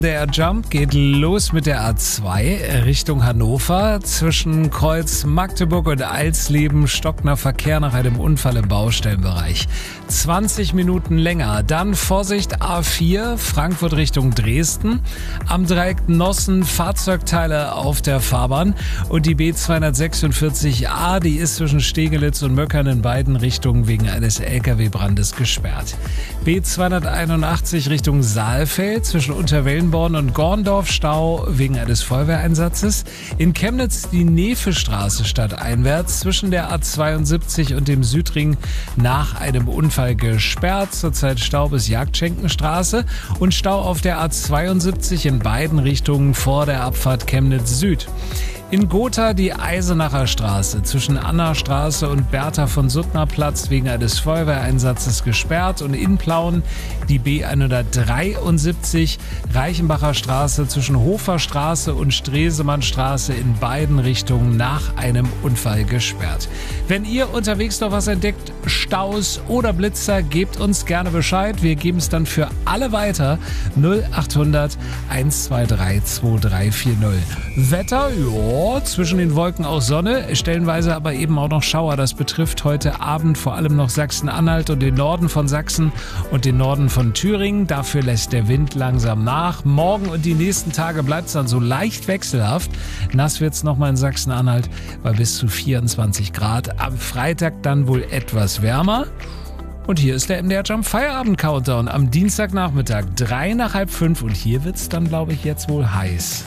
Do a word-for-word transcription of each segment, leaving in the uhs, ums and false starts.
Der Jump geht los mit der A zwei Richtung Hannover. Zwischen Kreuz Magdeburg und Alsleben stockender Verkehr nach einem Unfall im Baustellenbereich. zwanzig Minuten länger. Dann Vorsicht A vier Frankfurt Richtung Dresden. Am Dreieck Nossen Fahrzeugteile auf der Fahrbahn. Und die B zweihundertsechsundvierzig A, die ist zwischen Stegelitz und Möckern in beiden Richtungen wegen eines L K W-Brandes gesperrt. B zweihunderteinundachtzig Richtung Saalfeld zwischen Unterwellenborn und Gorndorf Stau wegen eines Feuerwehreinsatzes. In Chemnitz die Nevestraße stadteinwärts zwischen der A zweiundsiebzig und dem Südring nach einem Unfall gesperrt. Zurzeit Stau bis Jagdschenkenstraße und Stau auf der A zweiundsiebzig in beiden Richtungen vor der Abfahrt Chemnitz Süd. In Gotha die Eisenacher Straße zwischen Anna-Straße und Bertha von Suttner Platz wegen eines Feuerwehreinsatzes gesperrt und in Plauen die B hundertdreiundsiebzig Reichenbacher Straße zwischen Hofer Straße und Stresemannstraße in beiden Richtungen nach einem Unfall gesperrt. Wenn ihr unterwegs noch was entdeckt, Staus oder Blitzer, gebt uns gerne Bescheid. Wir geben es dann für alle weiter. null achthundert hundertzweiundzwanzig zweiunddreißig vierzig. Wetter, ja. Zwischen den Wolken auch Sonne, stellenweise aber eben auch noch Schauer. Das betrifft heute Abend vor allem noch Sachsen-Anhalt und den Norden von Sachsen und den Norden von Thüringen. Dafür lässt der Wind langsam nach. Morgen und die nächsten Tage bleibt es dann so leicht wechselhaft. Nass wird es nochmal in Sachsen-Anhalt bei bis zu vierundzwanzig Grad. Am Freitag dann wohl etwas wärmer. Und hier ist der M D R Jump Feierabend Countdown am Dienstagnachmittag, drei nach halb fünf. Und hier wird es dann, glaube ich, jetzt wohl heiß.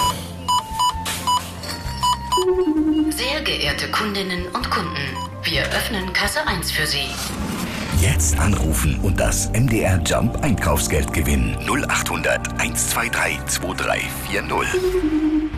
Sehr geehrte Kundinnen und Kunden, wir öffnen Kasse eins für Sie. Jetzt anrufen und das M D R Jump Einkaufsgeld gewinnen. null achthundert hundertzweiundzwanzig zweiunddreißig vierzig.